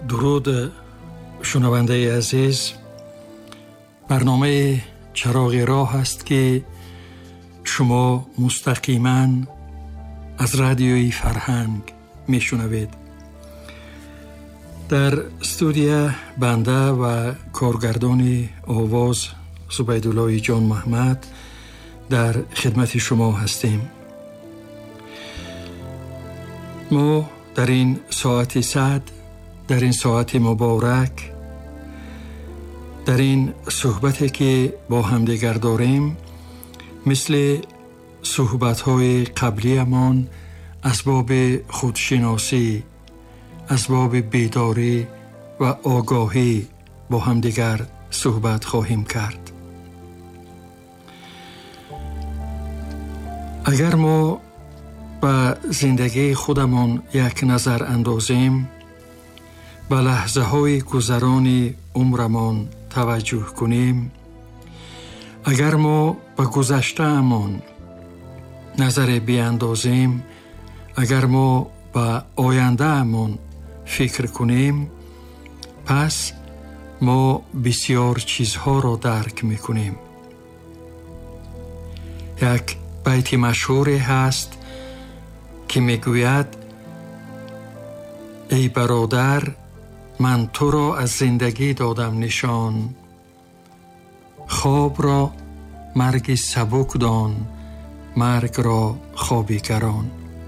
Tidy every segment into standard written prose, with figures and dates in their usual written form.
درود شنونده عزیز. برنامه چراغ راه است که شما مستقیما از رادیوی فرهنگ میشنوید. در استودیو بنده و کارگردان آواز زبیدالله جان محمد در خدمت شما هستیم. ما در این ساعت صد، در این ساعت مبارک، در این صحبتی که با همدیگر داریم، مثل صحبت‌های قبلیمان اسباب خودشناسی، اسباب بیداری و آگاهی با همدیگر صحبت خواهیم کرد. اگر ما به زندگی خودمان یک نظر اندازیم، به لحظه های گذران عمرمان توجه کنیم، اگر ما به گذشته امان نظر بیاندازیم، اگر ما به آینده امان فکر کنیم، پس ما بسیار چیزها را درک میکنیم. یک بیت مشهوری هست که میگوید: ای برادر، من تو را از زندگی دادم نشان، خواب را مرگ سبک دان، مرگ را خوابی گران.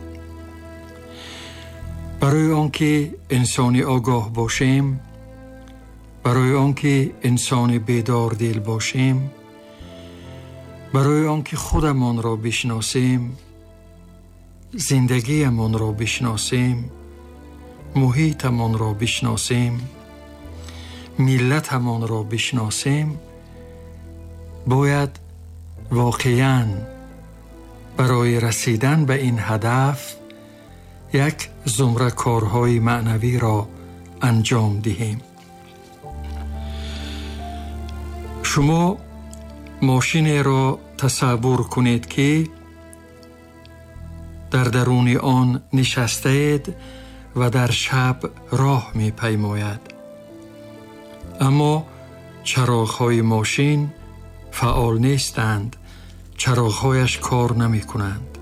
برای آنکه انسانی آگاه باشیم، برای آنکه انسان بیدار دل باشیم، برای آنکه خودمان را بشناسیم، زندگیمان را بشناسیم، محیطمان را بشناسیم، ملتمان را بشناسیم، باید واقعاً برای رسیدن به این هدف یک زمره کارهای معنوی را انجام دهیم. شما ماشین را تصور کنید که در درون آن نشسته اید و در شب راه می پیماید، اما چراغ‌های ماشین فعال نیستند، چراغ‌هایش کار نمی کنند.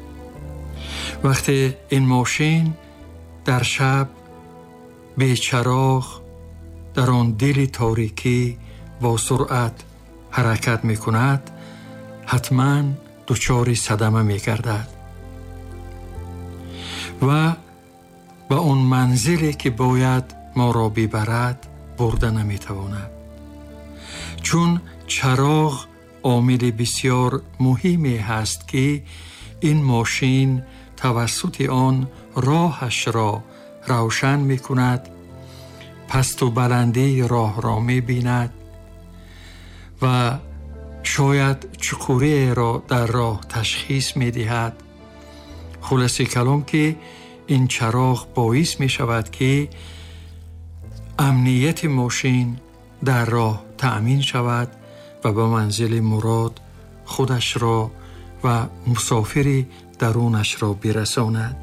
وقتی این ماشین در شب بی چراغ در آن دل تاریکی با سرعت حرکت می کند، حتما دچار صدمه می گردد و به اون منزلی که باید ما را ببرد برده نمی تواند. چون چراغ عامل بسیار مهمی هست که این ماشین توسط آن راهش را روشن می کند، پست و بلندی راه را می بیند و شاید چقوری را در راه تشخیص می دهد. خلاصه کلام که این چراغ باعث می شود که امنیت ماشین در راه تأمین شود و به منزل مراد خودش را و مسافری درونش را برساند.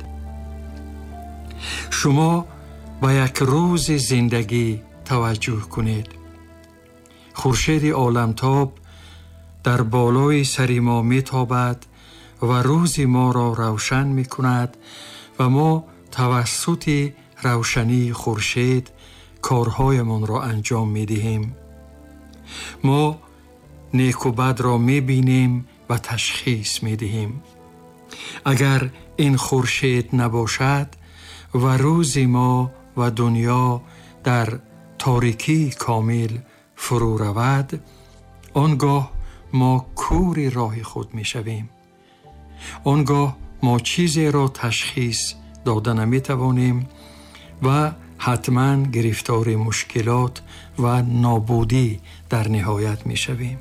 شما به یک روز زندگی توجه کنید. خورشید عالمتاب در بالای سر ما می تابد و روز ما را روشن می کند و ما توسط روشنی خورشید کارهایمان را انجام می دهیم. ما نیک و بد را می بینیم و تشخیص می دهیم. اگر این خورشید نباشد و روز ما و دنیا در تاریکی کامل فرو رود، آنگاه ما کور راه خود می شویم. آنگاه ما چیزی را تشخیص داده نمی توانیم و حتما گرفتار مشکلات و نابودی در نهایت می شویم.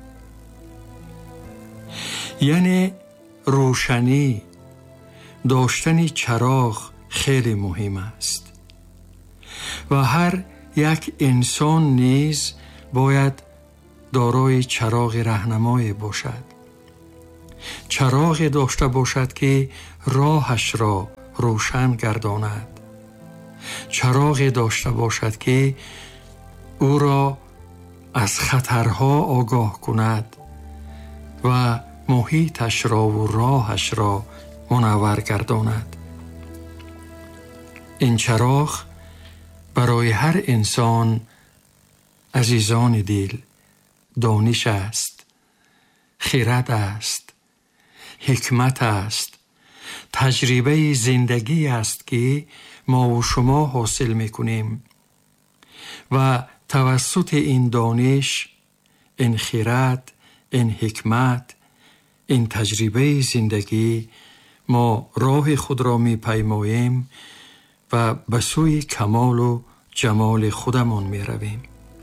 یعنی روشنی، داشتن چراغ خیلی مهم است و هر یک انسان نیز باید دارای چراغ راهنمایی باشد. چراغ داشته باشد که راهش را روشن گرداند. چراغی داشته باشد که او را از خطرها آگاه کند و محیطش را و راهش را منور گرداند. این چراغ برای هر انسان عزیزان دل دانش است، خرد است، حکمت است، تجربه زندگی است که ما و شما حاصل میکنیم و توسط این دانش، این خرد، این حکمت، این تجربه زندگی ما راه خود را می پیماییم و به سوی کمال و جمال خودمان می رویم.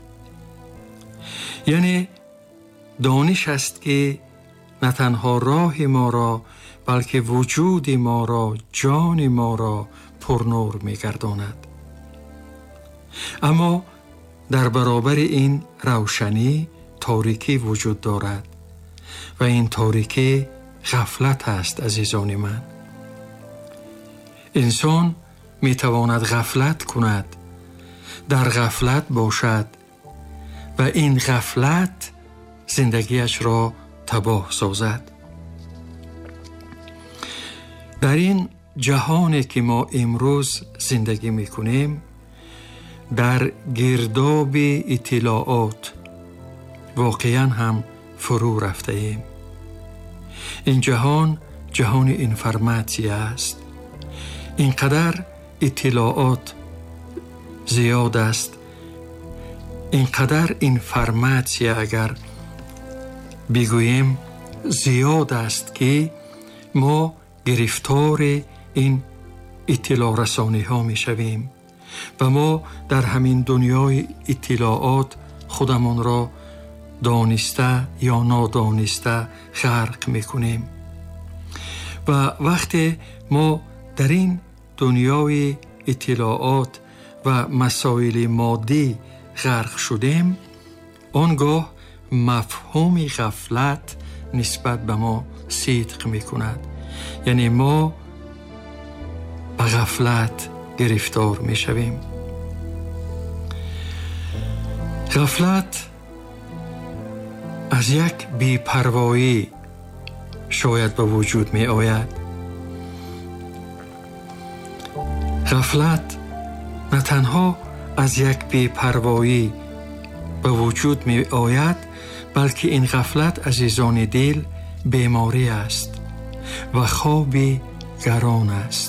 یعنی دانش است که نه تنها راه ما را بلکه وجود ما را، جان ما را پرنور می گرداند. اما در برابر این روشنی تاریکی وجود دارد و این تاریکی غفلت است عزیزان من. انسان می تواند غفلت کند، در غفلت باشد و این غفلت زندگیش را تباه سازد. در این جهانی که ما امروز زندگی می کنیم در گرداب اطلاعات واقعا هم فرو رفته ایم. این جهان جهان اینفرماسیون است. اینقدر اطلاعات زیاد است، اینقدر اینفرماسیون اگر بگوییم زیاد است که ما گرفتار این اطلاع رسانی ها می شویم و ما در همین دنیای اطلاعات خودمان را دانسته یا نادانسته غرق می کنیم و وقتی ما در این دنیای اطلاعات و مسائل مادی غرق شدیم، آنگاه مفهوم غفلت نسبت به ما صدق می کند. یعنی ما به غفلت گرفتار می شویم. غفلت از یک بی‌پروایی شاید به وجود می آید. غفلت نه تنها از یک بی‌پروایی به وجود می آید، بلکه این غفلت عزیزان دل بیماری است و خوابی گران است.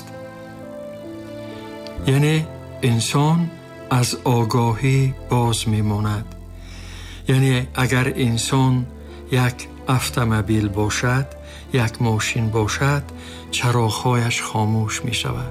یعنی انسان از آگاهی باز می ماند. یعنی اگر انسان یک اتومبیل باشد، یک ماشین باشد، چراغ‌هایش خاموش می شود.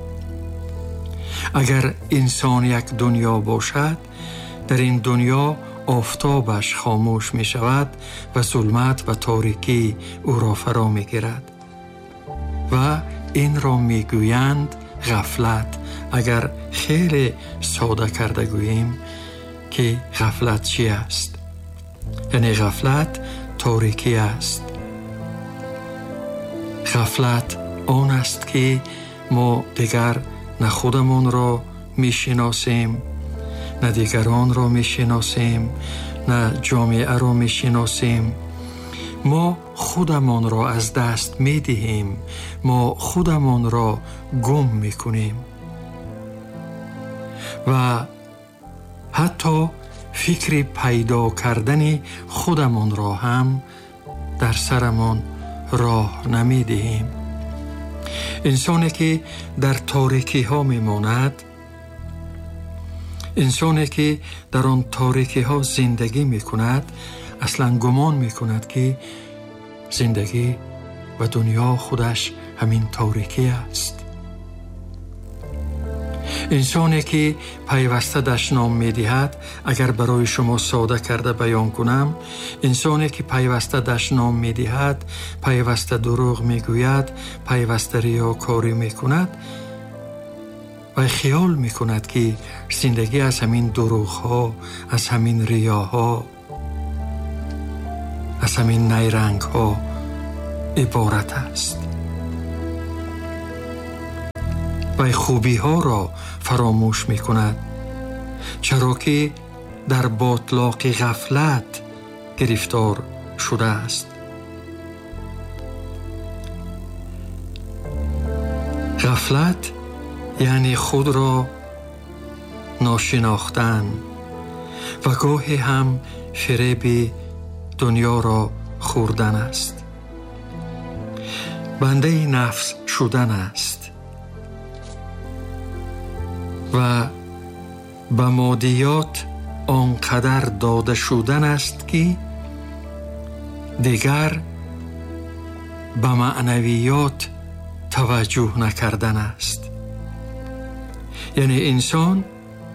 اگر انسان یک دنیا باشد، در این دنیا آفتابش خاموش می شود و ظلمت و تاریکی او را فرا می گیرد و این را می گویند غفلت. اگر خیلی ساده کرده گوییم که غفلت چی است؟ یعنی غفلت تاریکی است. غفلت آن است که ما دیگر نه خودمان را می شناسیم، نه دیگران را می شناسیم، نه جامعه را می شناسیم. ما خودمان را از دست می دهیم، ما خودمان را گم می کنیم و حتی فکر پیدا کردن خودمان را هم در سرمان راه نمی دهیم. انسانی که در تاریکی ها می ماند، انسانی که در آن تاریکی ها زندگی می کند، اصلا گمان می کند که زندگی و دنیا خودش همین تاریکی است. انسانی که پیوسته دشنام می دهد، اگر برای شما ساده کرده بیان کنم، انسانی که پیوسته دشنام می دهد، پیوسته دروغ می گوید، پیوسته ریاکاری می کند و خیال می کند که زندگی از همین دروغ ها، از همین ریاها، از همین نیرنگ ها عبارت است. و خوبی ها را فراموش می کند، چرا که در باطلاق غفلت گرفتار شده است. غفلت یعنی خود را ناشناختن و گاهی هم فریب دنیا را خوردن است. بنده نفس شدن است و به مادیات آنقدر داده شدن است که دیگر به معنویات توجه نکردن است. یعنی انسان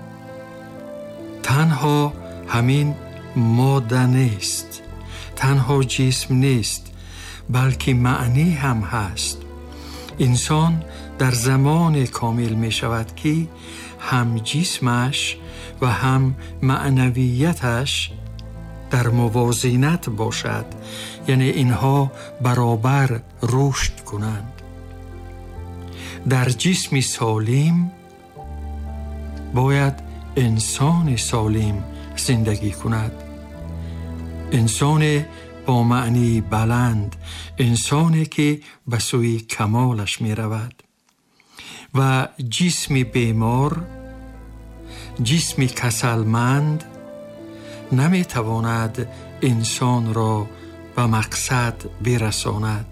تنها همین ماده نیست، تنها جسم نیست، بلکه معنی هم هست. انسان در زمان کامل می شود که هم جسمش و هم معنویتش در موازنت باشد، یعنی اینها برابر رشد کنند. در جسم سالم باید انسان سالم زندگی کند، انسان با معنی بلند، انسانی که به سوی کمالش می رود. و جسم بیمار، جسم کسلمند نمی تواند انسان را به مقصد برساند.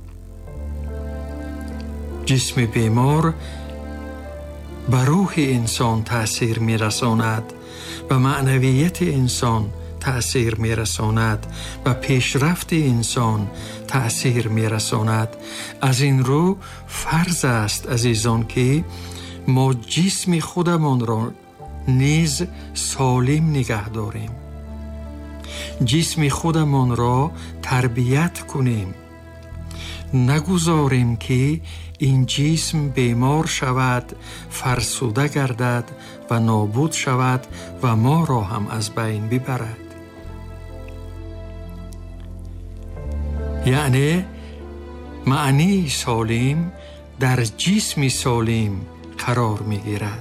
جسم بیمار به روح انسان تأثیر می رساند، به معنویت انسان تأثیر می رساند، به پیشرفت انسان تأثیر می رساند. از این رو فرض است عزیزان که ما جسم خودمان را نیز سالم نگه داریم، جسم خودمان را تربیت کنیم، نگذاریم که این جسم بیمار شود، فرسوده گردد و نابود شود و ما را هم از بین ببرد. یعنی معنی سالم در جسم سالم قرار می گیرد.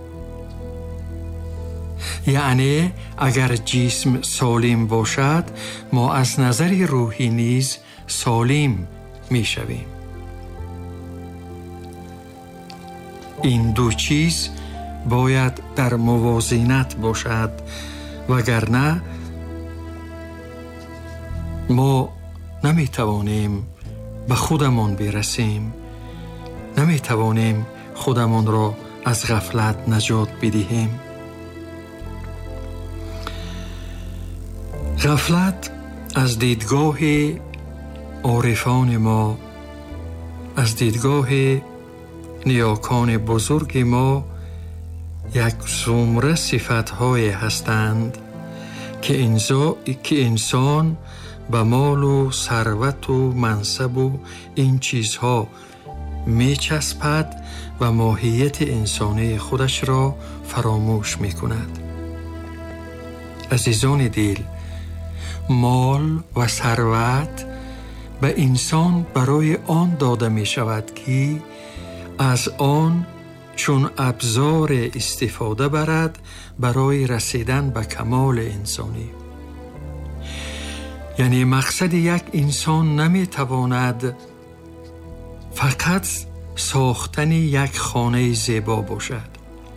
یعنی اگر جسم سالم باشد، ما از نظر روحی نیز سالم می شویم. این دو چیز باید در موازنت باشد، وگرنه ما نمی توانیم به خودمان برسیم، نمی توانیم خودمان را از غفلت نجات بدهیم. غفلت از دیدگاه عارفان ما، از دیدگاه نیاکان بزرگ ما، یک زمره صفت‌های هستند که انسان به مال و ثروت و منصب و این چیزها می چسبد و ماهیت انسانی خودش را فراموش می کند. عزیزان دل، مال و ثروت به انسان برای آن داده می شود که از آن چون ابزار استفاده برد برای رسیدن به کمال انسانی. یعنی مقصد یک انسان نمی تواند فقط ساختن یک خانه زیبا باشد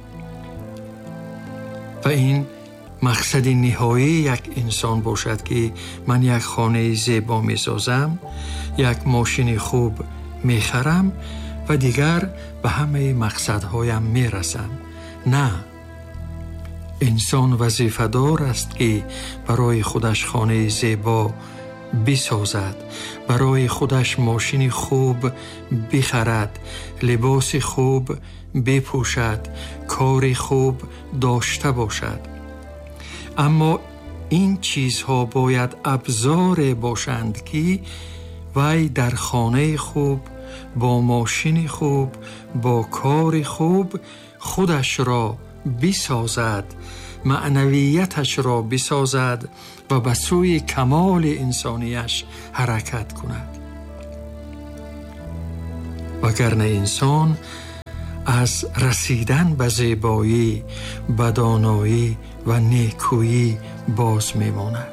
و این مقصد نهایی یک انسان باشد که من یک خانه زیبا می سازم، یک ماشین خوب می خرم و دیگر به همه مقصدهایم می رسم. نه، انسان وظیفه‌دار است که برای خودش خانه زیبا بسازد، برای خودش ماشین خوب بخرد، لباس خوب بپوشد، کار خوب داشته باشد. اما این چیزها باید ابزار باشند که وی در خانه خوب، با ماشین خوب، با کار خوب خودش را بسازد، معنویتش را بسازد و به سوی کمال انسانیش حرکت کند. وگرنه انسان از رسیدن به زیبایی، به دانایی و نیکویی باز میماند.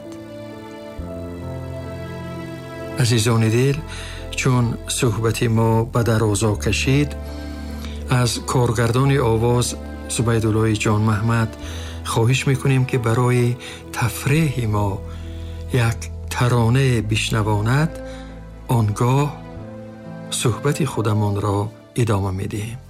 عزیزان دل، چون صحبت ما به درازا کشید، از کارگردان آواز زبیدالله جان محمد خواهش میکنیم که برای تفریح ما یک ترانه بشنواند، آنگاه صحبت خودمان را ادامه میدهیم.